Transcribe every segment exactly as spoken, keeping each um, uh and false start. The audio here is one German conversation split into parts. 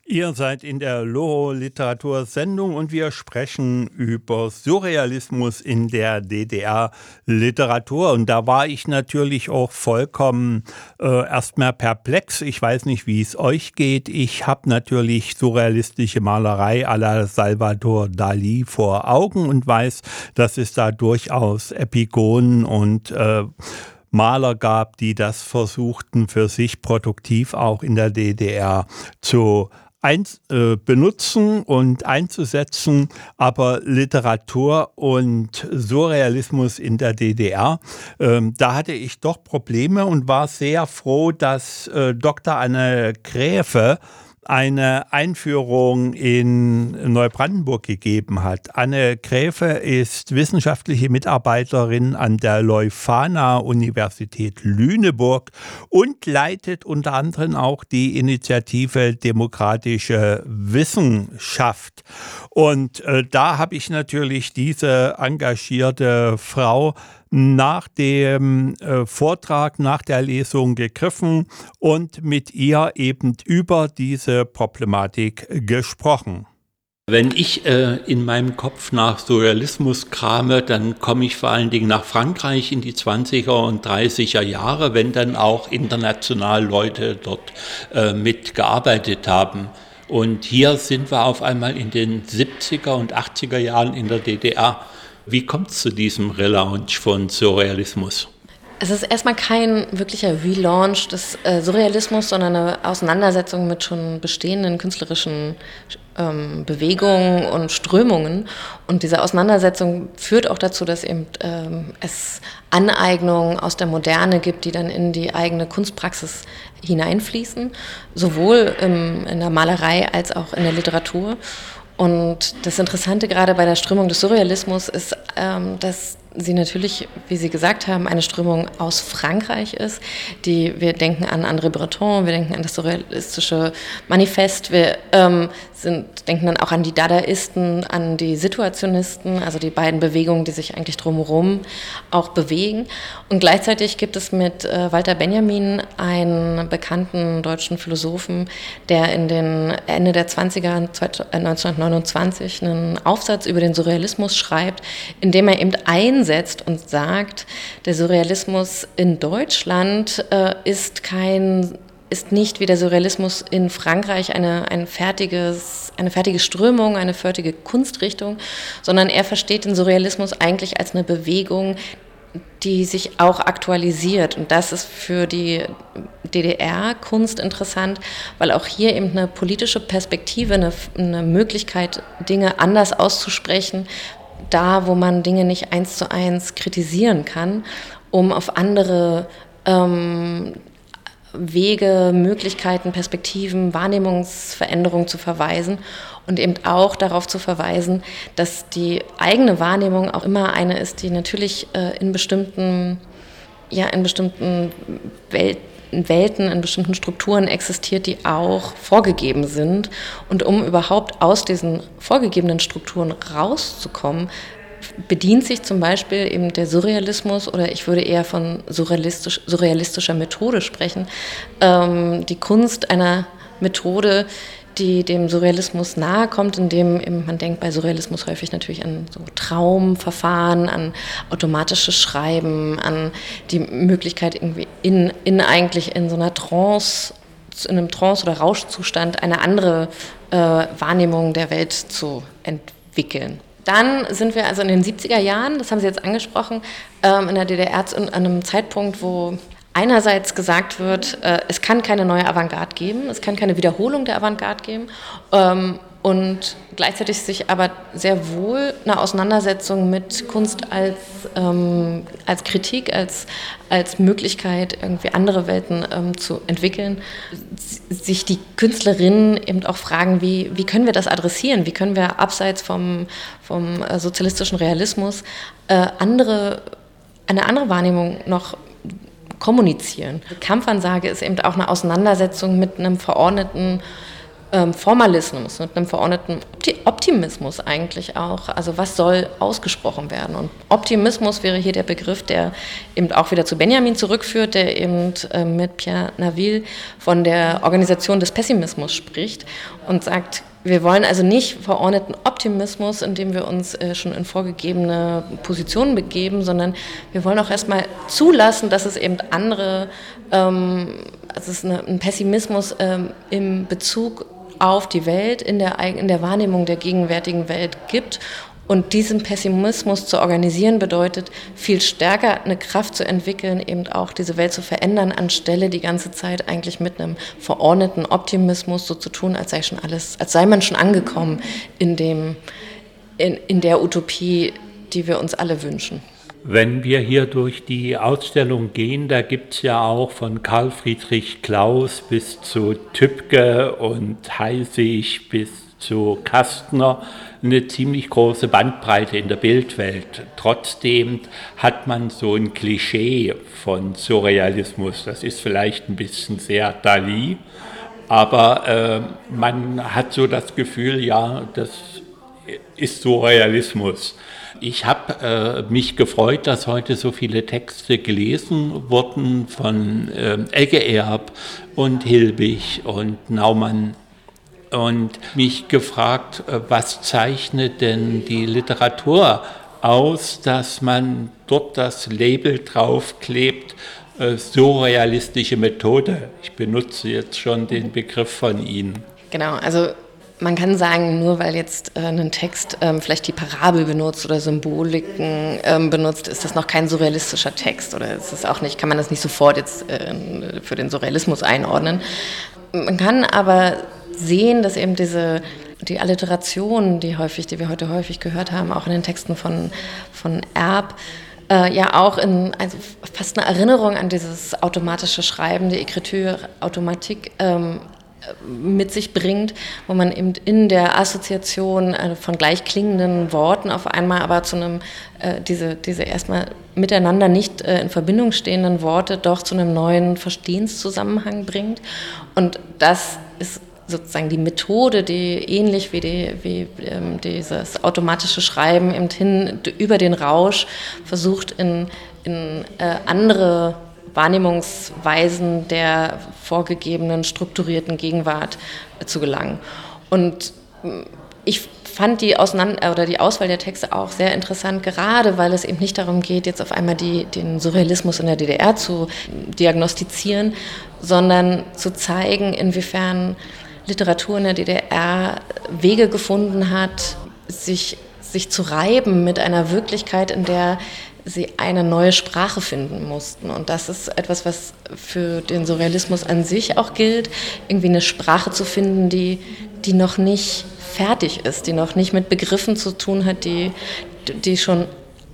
Ihr seid in der Loro-Literatur-Sendung und wir sprechen über Surrealismus in der D D R-Literatur. Und da war ich natürlich auch vollkommen äh, erstmal perplex. Ich weiß nicht, wie es euch geht. Ich habe natürlich surrealistische Malerei à la Salvador Dali vor Augen und weiß, dass es da durchaus Epigonen und äh, Maler gab, die das versuchten, für sich produktiv auch in der D D R zu ein, äh, benutzen und einzusetzen, aber Literatur und Surrealismus in der D D R, ähm, da hatte ich doch Probleme und war sehr froh, dass äh, Doktor Anne Gräfe eine Einführung in Neubrandenburg gegeben hat. Anne Gräfe ist wissenschaftliche Mitarbeiterin an der Leuphana-Universität Lüneburg und leitet unter anderem auch die Initiative Demokratische Wissenschaft. Und äh, da habe ich natürlich diese engagierte Frau nach dem äh, Vortrag, nach der Lesung gegriffen und mit ihr eben über diese Problematik gesprochen. Wenn ich äh, in meinem Kopf nach Surrealismus krame, dann komme ich vor allen Dingen nach Frankreich in die zwanziger und dreißiger Jahre, wenn dann auch international Leute dort äh, mitgearbeitet haben. Und hier sind wir auf einmal in den siebziger und achtziger Jahren in der D D R. Wie kommt es zu diesem Relaunch von Surrealismus? Es ist erstmal kein wirklicher Relaunch des äh, Surrealismus, sondern eine Auseinandersetzung mit schon bestehenden künstlerischen ähm, Bewegungen und Strömungen. Und diese Auseinandersetzung führt auch dazu, dass eben ähm, es Aneignungen aus der Moderne gibt, die dann in die eigene Kunstpraxis hineinfließen, sowohl im, in der Malerei als auch in der Literatur. Und das Interessante gerade bei der Strömung des Surrealismus ist, ähm, dass sie natürlich, wie Sie gesagt haben, eine Strömung aus Frankreich ist. Die, wir denken an André Breton, wir denken an das surrealistische Manifest, wir ähm, sind, denken dann auch an die Dadaisten, an die Situationisten, also die beiden Bewegungen, die sich eigentlich drumherum auch bewegen. Und gleichzeitig gibt es mit äh, Walter Benjamin einen bekannten deutschen Philosophen, der in den Ende der zwanziger, neunzehnhundertneunundzwanzig, einen Aufsatz über den Surrealismus schreibt, in dem er eben ein setzt und sagt, der Surrealismus in Deutschland äh, ist kein, ist nicht wie der Surrealismus in Frankreich eine, ein fertiges, eine fertige Strömung, eine fertige Kunstrichtung, sondern er versteht den Surrealismus eigentlich als eine Bewegung, die sich auch aktualisiert. Und das ist für die D D R-Kunst interessant, weil auch hier eben eine politische Perspektive, eine, eine Möglichkeit, Dinge anders auszusprechen, da, wo man Dinge nicht eins zu eins kritisieren kann, um auf andere ähm, Wege, Möglichkeiten, Perspektiven, Wahrnehmungsveränderungen zu verweisen und eben auch darauf zu verweisen, dass die eigene Wahrnehmung auch immer eine ist, die natürlich äh, in bestimmten, ja, in bestimmten Welten Welten, in bestimmten Strukturen existiert, die auch vorgegeben sind. Und um überhaupt aus diesen vorgegebenen Strukturen rauszukommen, bedient sich zum Beispiel eben der Surrealismus, oder ich würde eher von surrealistisch, surrealistischer Methode sprechen, ähm, die Kunst einer Methode, die dem Surrealismus nahe kommt, indem eben, man denkt bei Surrealismus häufig natürlich an so Traumverfahren, an automatisches Schreiben, an die Möglichkeit irgendwie in, in eigentlich in so einer Trance, in einem Trance- oder Rauschzustand eine andere äh, Wahrnehmung der Welt zu entwickeln. Dann sind wir also in den siebziger Jahren, das haben Sie jetzt angesprochen, ähm, in der D D R an einem Zeitpunkt, wo einerseits gesagt wird, äh, es kann keine neue Avantgarde geben, es kann keine Wiederholung der Avantgarde geben, ähm, und gleichzeitig sich aber sehr wohl eine Auseinandersetzung mit Kunst als, ähm, als Kritik, als, als Möglichkeit, irgendwie andere Welten ähm, zu entwickeln, sich die Künstlerinnen eben auch fragen, wie, wie können wir das adressieren, wie können wir abseits vom, vom äh, sozialistischen Realismus äh, andere, eine andere Wahrnehmung noch kommunizieren. Die Kampfansage ist eben auch eine Auseinandersetzung mit einem verordneten ähm, Formalismus, mit einem verordneten Opti- Optimismus eigentlich auch. Also was soll ausgesprochen werden? Und Optimismus wäre hier der Begriff, der eben auch wieder zu Benjamin zurückführt, der eben äh, mit Pierre Naville von der Organisation des Pessimismus spricht und sagt, wir wollen also nicht verordneten Optimismus, indem wir uns äh, schon in vorgegebene Positionen begeben, sondern wir wollen auch erstmal zulassen, dass es eben andere, ähm, also es ist eine, ein Pessimismus ähm, im Bezug auf die Welt, in der, in der Wahrnehmung der gegenwärtigen Welt gibt. Und diesen Pessimismus zu organisieren bedeutet, viel stärker eine Kraft zu entwickeln, eben auch diese Welt zu verändern, anstelle die ganze Zeit eigentlich mit einem verordneten Optimismus so zu tun, als sei schon alles, als sei man schon angekommen in dem, in, in der Utopie, die wir uns alle wünschen. Wenn wir hier durch die Ausstellung gehen, da gibt es ja auch von Karl Friedrich Klaus bis zu Tübke und Heisig bis zu Kastner eine ziemlich große Bandbreite in der Bildwelt. Trotzdem hat man so ein Klischee von Surrealismus. Das ist vielleicht ein bisschen sehr Dali, aber äh, man hat so das Gefühl, ja, das ist Surrealismus. Ich habe äh, mich gefreut, dass heute so viele Texte gelesen wurden von äh, Elke Erb und Hilbig und Naumann. Und mich gefragt, was zeichnet denn die Literatur aus, dass man dort das Label draufklebt, äh, surrealistische Methode. Ich benutze jetzt schon den Begriff von Ihnen. Genau, also man kann sagen, nur weil jetzt äh, ein Text ähm, vielleicht die Parabel benutzt oder Symboliken ähm, benutzt, ist das noch kein surrealistischer Text oder ist es auch nicht, kann man das nicht sofort jetzt äh, für den Surrealismus einordnen. Man kann aber sehen, dass eben diese die Alliteration, die häufig, die wir heute häufig gehört haben, auch in den Texten von, von Erb, äh, ja auch in also fast eine Erinnerung an dieses automatische Schreiben, die Écriture Automatique, ähm, mit sich bringt, wo man eben in der Assoziation äh, von gleich klingenden Worten auf einmal aber zu einem, äh, diese, diese erstmal miteinander nicht äh, in Verbindung stehenden Worte doch zu einem neuen Verstehenszusammenhang bringt. Und das ist sozusagen die Methode, die ähnlich wie, die, wie ähm, dieses automatische Schreiben eben hin über den Rausch versucht, in, in äh, andere Wahrnehmungsweisen der vorgegebenen, strukturierten Gegenwart äh, zu gelangen. Und äh, ich fand die, Auseinander- oder die Auswahl der Texte auch sehr interessant, gerade weil es eben nicht darum geht, jetzt auf einmal die, den Surrealismus in der D D R zu diagnostizieren, sondern zu zeigen, inwiefern Literatur in der D D R Wege gefunden hat, sich, sich zu reiben mit einer Wirklichkeit, in der sie eine neue Sprache finden mussten. Und das ist etwas, was für den Surrealismus an sich auch gilt, irgendwie eine Sprache zu finden, die, die noch nicht fertig ist, die noch nicht mit Begriffen zu tun hat, die, die schon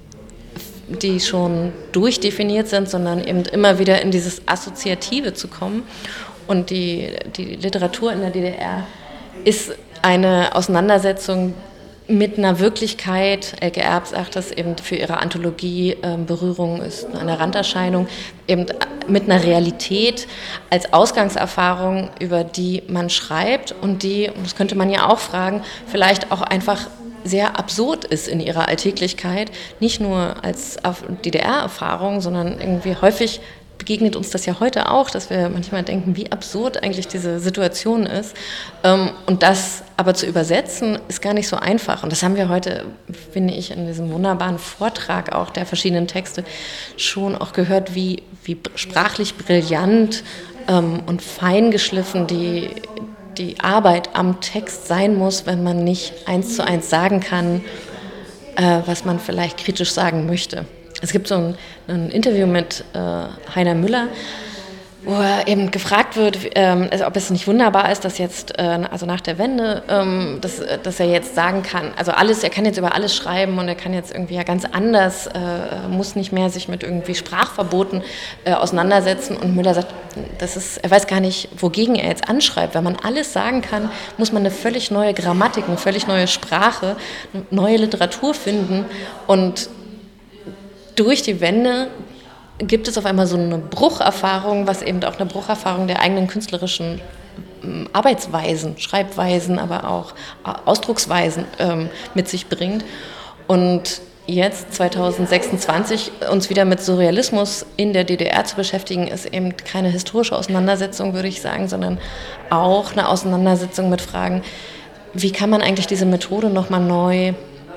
die schon durchdefiniert sind, sondern eben immer wieder in dieses Assoziative zu kommen. Und die, die Literatur in der D D R ist eine Auseinandersetzung mit einer Wirklichkeit. Elke Erb sagt das eben für ihre Anthologie, äh, Berührung ist eine Randerscheinung, eben mit einer Realität als Ausgangserfahrung, über die man schreibt und die, und das könnte man ja auch fragen, vielleicht auch einfach sehr absurd ist in ihrer Alltäglichkeit, nicht nur als D D R-Erfahrung, sondern irgendwie häufig begegnet uns das ja heute auch, dass wir manchmal denken, wie absurd eigentlich diese Situation ist. Und das aber zu übersetzen, ist gar nicht so einfach. Und das haben wir heute, finde ich, in diesem wunderbaren Vortrag auch der verschiedenen Texte schon auch gehört, wie, wie sprachlich brillant und fein geschliffen die, die Arbeit am Text sein muss, wenn man nicht eins zu eins sagen kann, was man vielleicht kritisch sagen möchte. Es gibt so ein, ein Interview mit äh, Heiner Müller, wo er eben gefragt wird, ähm, also ob es nicht wunderbar ist, dass jetzt, äh, also nach der Wende, ähm, dass, dass er jetzt sagen kann, also alles, er kann jetzt über alles schreiben und er kann jetzt irgendwie ja ganz anders, äh, muss nicht mehr sich mit irgendwie Sprachverboten äh, auseinandersetzen. Und Müller sagt, das ist, er weiß gar nicht, wogegen er jetzt anschreibt. Wenn man alles sagen kann, muss man eine völlig neue Grammatik, eine völlig neue Sprache, eine neue Literatur finden. Und durch die Wende gibt es auf einmal so eine Brucherfahrung, was eben auch eine Brucherfahrung der eigenen künstlerischen Arbeitsweisen, Schreibweisen, aber auch Ausdrucksweisen ähm, mit sich bringt. Und jetzt zwanzig sechsundzwanzig uns wieder mit Surrealismus in der D D R zu beschäftigen, ist eben keine historische Auseinandersetzung, würde ich sagen, sondern auch eine Auseinandersetzung mit Fragen, wie kann man eigentlich diese Methode nochmal neu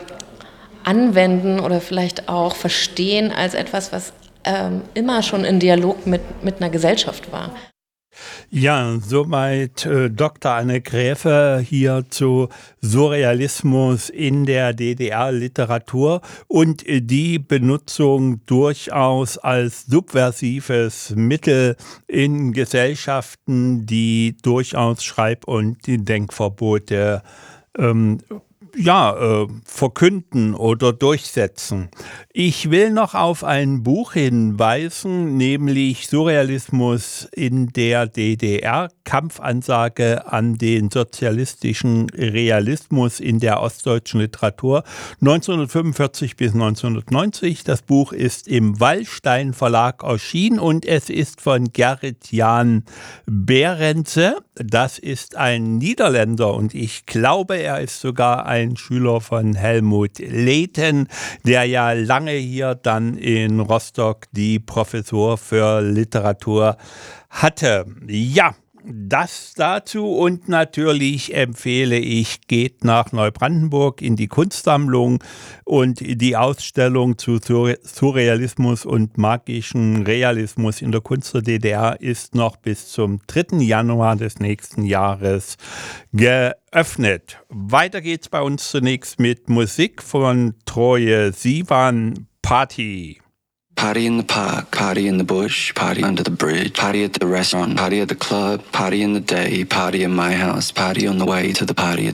anwenden oder vielleicht auch verstehen als etwas, was ähm, immer schon in Dialog mit, mit einer Gesellschaft war. Ja, soweit äh, Doktor Anne Graefe hier zu Surrealismus in der D D R-Literatur und äh, die Benutzung durchaus als subversives Mittel in Gesellschaften, die durchaus Schreib- und Denkverbote ähm, ja, äh, verkünden oder durchsetzen. Ich will noch auf ein Buch hinweisen, nämlich Surrealismus in der D D R, Kampfansage an den sozialistischen Realismus in der ostdeutschen Literatur, neunzehnhundertfünfundvierzig bis neunzehnhundertneunzig. Das Buch ist im Wallstein Verlag erschienen und es ist von Gerrit-Jan Behrentse. Das ist ein Niederländer und ich glaube, er ist sogar ein Schüler von Helmut Lehten, der ja lange hier dann in Rostock die Professur für Literatur hatte. Ja, das dazu und natürlich empfehle ich, geht nach Neubrandenburg in die Kunstsammlung und die Ausstellung zu Surrealismus und magischen Realismus in der Kunst der D D R ist noch bis zum dritten Januar des nächsten Jahres geöffnet. Weiter geht's bei uns zunächst mit Musik von Troye Sivan, Party. Party in the park, party in the bush, party under the bridge, party at the restaurant, party at the club, party in the day, party in my house, party on the way to the party at